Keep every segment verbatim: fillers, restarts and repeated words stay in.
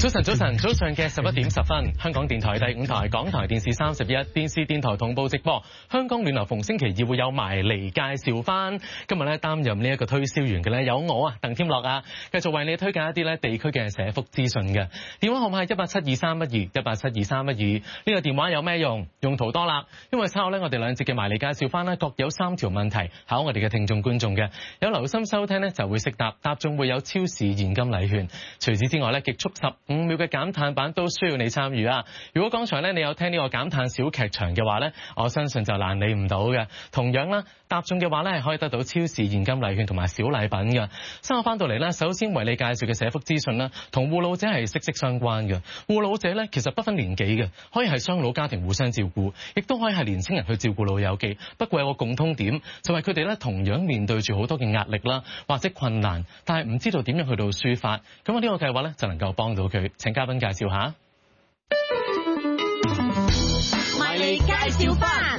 早晨，早晨，早上嘅十一點十分，香港電台第五台、港台電視三十一、電視電台同步直播。香港暖流逢星期二會有埋嚟介紹翻。今日咧擔任呢一個推銷員嘅咧有我啊，鄧添樂啊，繼續為你推介一啲咧地區嘅社福資訊嘅。電話號碼係一八七二三一二一八七二三一二。呢個電話有咩用？用途多啦，因為稍後咧我哋兩節嘅埋嚟介紹翻咧，各有三條問題考我哋嘅聽眾觀眾嘅。有留心收聽呢，就會識答，答中會有超市現金禮券。除此之外咧，極速十五秒嘅減碳版都需要你參與啊！如果剛才咧你有聽呢個減碳小劇場嘅話咧，我相信就難你唔到嘅。同樣啦，答中嘅話咧係可以得到超市現金禮券同埋小禮品嘅。稍後翻到嚟咧，首先為你介紹嘅社福資訊啦，同護老者係息息相關嘅。護老者咧其實不分年紀嘅，可以係雙老家庭互相照顧，亦都可以係年輕人去照顧老友記。不過有個共通點，就係佢哋咧同樣面對住好多嘅壓力啦，或者困難，但係唔知道點樣去到抒發。咁我呢個計劃咧就能夠幫到佢。請嘉賓介紹下， 埋嚟介紹返。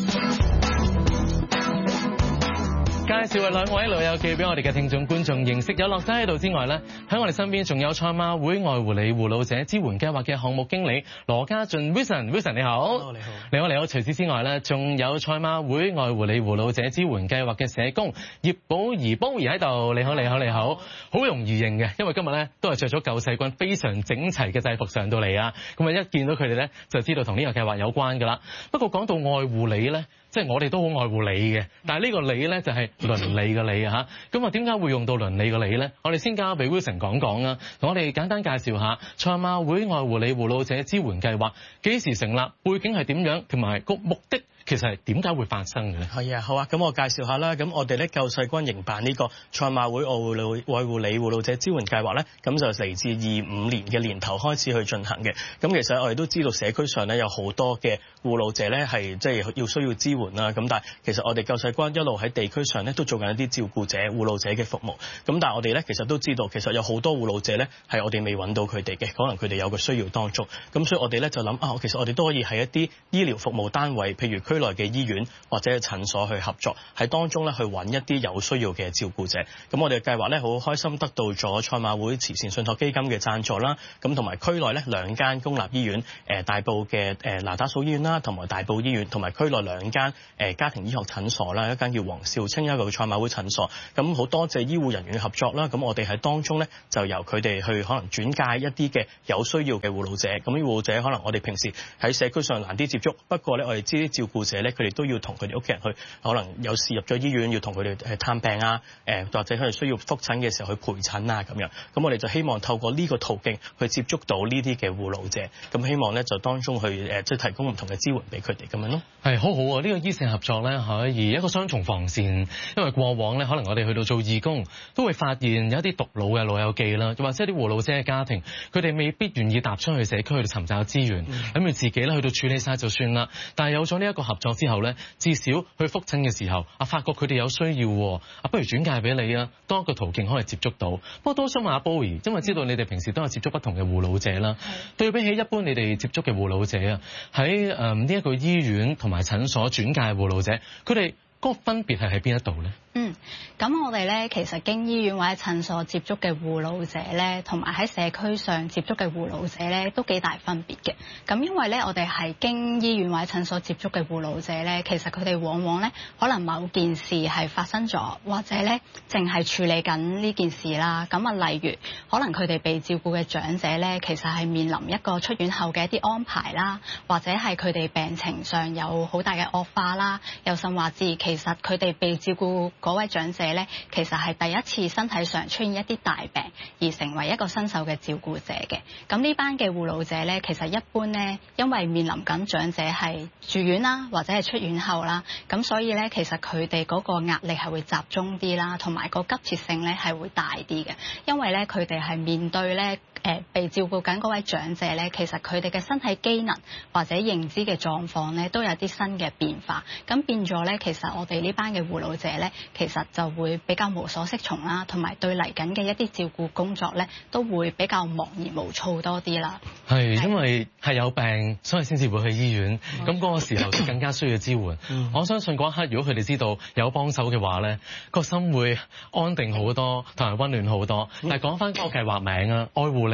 介紹嘅兩位老友記俾我哋嘅聽眾觀眾認識，有樂仔喺度之外咧，喺我哋身邊仲有賽馬會愛護理護老者支援計劃嘅項目經理羅家俊 Wilson，Wilson 你好。 Hello，你好。 你好，你好。除此之外咧，仲有賽馬會愛護理護老者支援計劃嘅社工葉寶儀 Bowie 喺度。你好，你好，你好。好容易認嘅，因為今日咧都係着咗救世軍非常整齊嘅制服上到嚟啊！咁啊一見到佢哋咧，就知道同呢個計劃有關㗎啦。不過講到愛護理咧，即係我哋都好愛護理嘅，但係呢個理咧就係倫理嘅理嚇。咁啊點解會用到倫理嘅理咧？我哋先交俾 Wilson 講講啊，同我哋簡單介紹下賽馬會愛護理護老者支援計劃幾時成立，背景係點樣，同埋個目的其實係點解會發生嘅咧？ 係啊，好啊，咁我介紹下啦。咁我哋咧救世軍營辦呢個賽馬會愛護理愛護理護老者支援計劃咧，咁就嚟自二五年嘅年頭開始去進行嘅。咁其實我哋都知道社區上咧有好多嘅護老者咧係即係要需要支援啦。咁但係其實我哋救世軍一路喺地區上咧都做緊一啲照顧者護老者嘅服務。咁但係我哋咧其實都知道，其實有好多護老者咧係我哋未揾到佢哋嘅，可能佢哋有個需要當中。咁所以我哋咧就諗啊，其實我哋都可以喺一啲醫療服務單位，譬如區內嘅醫院或者診所去合作，喺當中咧去揾一啲有需要嘅照顧者。咁我哋嘅計劃咧好開心得到咗賽馬會慈善信託基金嘅贊助啦。咁同埋區內咧兩間公立醫院，誒大埔嘅誒那打素醫院啦，同埋大埔醫院，同埋區內兩間誒家庭醫學診所啦，一間叫黃少清，一個賽馬會診所。咁好多謝醫護人員嘅合作啦。咁我哋喺當中咧就由佢哋去可能轉介一啲嘅有需要嘅護老者。咁啲護老者可能我哋平時喺社區上難啲接觸，不過咧我哋知啲照顧者咧佢哋都要同佢哋屋企人去，可能有時入咗醫院要同佢哋去探病啊，誒或者佢哋需要覆診嘅時候去陪診啊咁樣。咁我哋就希望透過呢個途徑去接觸到呢啲嘅護老者，咁希望咧就當中去誒即係提供唔同嘅支援俾佢哋咁樣咯。 係好好啊！呢、這個醫社合作咧可以一個雙重防線，因為過往咧可能我哋去到做義工都會發現有一啲獨老嘅老友記啦，又或者啲護老者嘅家庭，佢哋未必願意踏出去社區去尋找資源，諗住、嗯、自己咧去到處理晒就算啦。但係有咗呢一個合作之後咧，至少去覆診嘅時候，啊發覺佢哋有需要，啊不如轉介俾你啊，多一個途徑可以接觸到。不過都想問下 Bowie，因為知道你哋平時都有接觸不同嘅護老者啦，嗯、對比起一般你哋接觸嘅護老者啊，喺誒呢一個醫院同埋診所轉介護老者，佢哋嗰個分別係喺邊一度咧？ 嗯，咁我哋咧其實經醫院或者診所接觸嘅護老者咧，同埋喺社區上接觸嘅護老者咧，都幾大分別嘅。咁因為咧，我哋係經醫院或者診所接觸嘅護老者咧，其實佢哋往往咧可能某件事係發生咗，或者咧淨係處理緊呢件事啦。咁啊，例如可能佢哋被照顧嘅長者咧，其實係面臨一個出院後嘅一啲安排啦，或者係佢哋病情上有好大嘅惡化啦，又甚或至其實佢哋被照顧嗰位長者咧，其實係第一次身體上出現一啲大病，而成為一個新手嘅照顧者嘅。咁呢班嘅護老者咧，其實一般咧，因為面臨緊長者係住院啦，或者係出院後啦，咁所以咧，其實佢哋嗰個壓力係會集中啲啦，同埋個急切性咧係會大啲嘅。因為咧，佢哋係面對咧誒被照顧緊嗰位長者咧，其實佢哋嘅身體機能或者認知嘅狀況咧，都有啲新嘅變化。咁變咗咧，其實我哋呢班嘅護老者咧，其實就會比較無所適從啦，同埋對嚟緊嘅一啲照顧工作咧，都會比較茫然無措多啲啦。 係因為係有病，所以先至會去醫院。咁嗰、嗯、個時候就更加需要支援。嗯、我相信嗰一刻，如果佢哋知道有幫手嘅話咧，個心會安定好多，同埋溫暖好多。但係講翻嗰個計劃名啊，愛護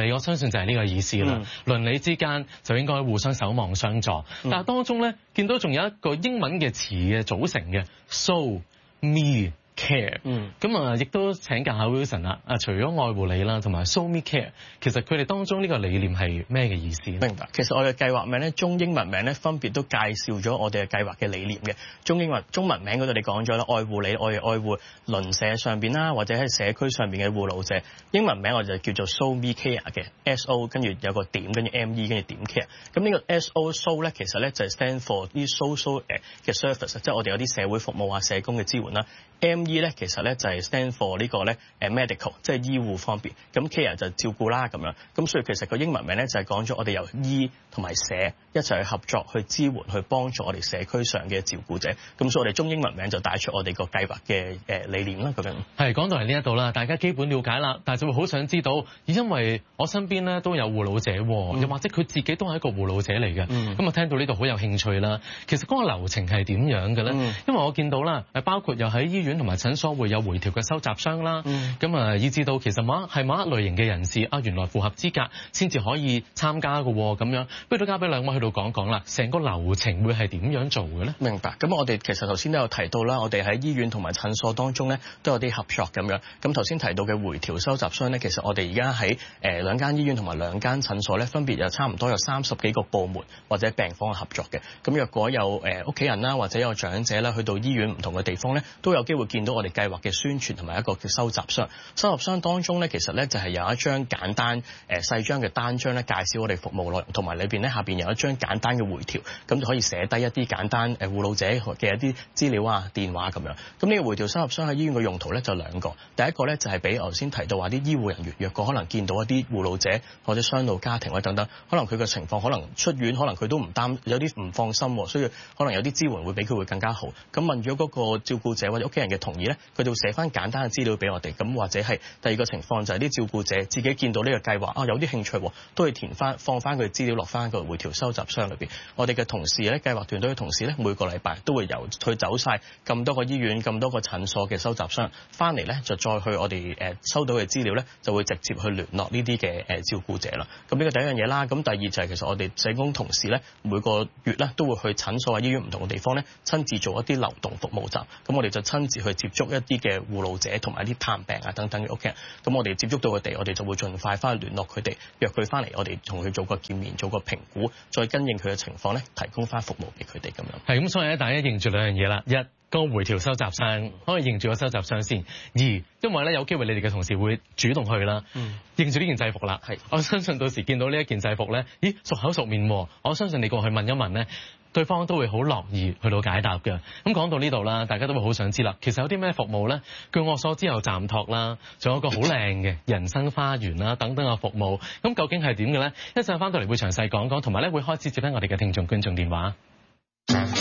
理，我相信就係呢個意思啦。鄰、嗯、里之間就應該互相守望相助。嗯、但係當中咧，見到仲有一個英文嘅詞嘅組成嘅 ，so me care。嗯，咁啊，亦都請教下 Wilson 啦。啊，除咗愛護你啦，同埋 so me care，其實佢哋當中呢個理念係咩嘅意思？明白。其實我哋計劃名咧，中英文名咧，分別都介紹咗我哋嘅計劃嘅理念嘅。中英文中文名嗰度你講咗啦，愛護你，愛愛護鄰舍上邊啦，或者喺社區上邊嘅護老者。英文名我就叫做 so me care 嘅 ，S O 跟住有個點，跟住 M E 跟住點 care。咁呢個 S O so 咧，其實咧就係 stand for 啲 social 誒嘅 service，即係我哋有啲社會服務啊、社工嘅支援啦。M E 咧其實咧就係 stand for 呢個咧誒 medical，即係醫護方面。咁 care 就照顧啦咁樣。咁所以其實個英文名咧就係講咗我哋由醫同埋社一齊去合作去支援去幫助我哋社區上嘅照顧者。咁所以我哋中英文名就帶出我哋個計劃嘅誒理念啦咁樣。係講到嚟呢一度啦，大家基本了解啦，但係就會好想知道，因為我身邊咧都有護老者，嗯、又或者佢自己都係一個護老者嚟嘅。咁啊、嗯、聽到呢度好有興趣啦。其實嗰個流程係點樣嘅咧？嗯、因為我見到啦，誒包括又喺醫院同埋診所會有回條嘅收集箱啦。咁啊、嗯，以至到其實某一係某一類型嘅人士啊，原來符合資格先至可以參加嘅喎。咁樣，不如都交俾兩位去到講講啦。成個流程會係點樣做嘅咧？ 明白。咁我哋其實頭先都有提到啦，我哋喺醫院同埋診所當中咧都有啲合作咁樣。咁頭先提到嘅回條收集箱咧，其實我哋而家喺誒兩間醫院同埋兩間診所咧，分別有差唔多有三十幾個部門或者病房嘅合作嘅。咁若果有誒屋企人啦，或者有長者啦，去到醫院唔同嘅地方咧，都有機會見到我哋計劃嘅宣傳同埋一個叫收集箱。收集箱當中咧，其實咧就係有一張簡單誒細張嘅單張咧，介紹我哋服務內容，同埋裏邊咧下邊有一張簡單嘅回條，咁就可以寫低一啲簡單誒護老者嘅一啲資料啊、電話咁樣。咁呢個回條收集箱喺醫院嘅用途咧就兩個，第一個咧就係俾頭先提到話啲醫護人員若果可能見到一啲護老者或者雙老家庭或者等等，可能佢嘅情況可能出院，可能佢都唔擔有啲唔放心，所以可能有啲支援會俾佢會更加好。咁問咗嗰個照顧者或者屋企人嘅同意咧，佢就會寫翻簡單嘅資料俾我哋。咁或者係第二個情況就係啲照顧者自己見到呢個計劃啊，有啲興趣，都會填翻放翻佢資料落翻個回條收集箱裏邊。我哋嘅同事咧，計劃團隊嘅同事咧，每個禮拜都會由佢走晒咁多個醫院、咁多個診所嘅收集箱，翻嚟咧就再去我哋誒收到嘅資料咧，就會直接去聯絡呢啲嘅誒照顧者啦。咁呢個第一樣嘢啦。咁第二就係其實我哋社工同事咧，每個月咧都會去診所啊、醫院唔同嘅地方咧，親自做一啲流動服務站。咁我哋就親自去接觸一啲嘅護老者同埋一啲探病啊等等嘅屋企人。咁我哋接觸到佢哋，我哋就會盡快翻去聯絡佢哋，約佢翻嚟，我哋同佢做個見面，做個評估，再跟應佢嘅情況咧，提供翻服務俾佢哋咁樣。 係咁，所以咧，大家認住兩樣嘢啦。一個回條收集箱，可以認住個收集箱先。二，因為咧有機會你哋嘅同事會主動去啦，嗯、認住呢件制服啦。係，我相信到時見到呢一件制服咧，咦，熟口熟面喎。我相信你過去問一問咧，對方都會好樂意去到解答嘅。咁講到呢度啦，大家都會好想知啦。其實有啲咩服務咧？據我所知有暫託啦，仲有個好靚嘅人生花園啦等等嘅服務。咁究竟係點嘅咧？一陣翻到嚟會詳細講講，同埋咧會開始接聽我哋嘅聽眾觀眾電話。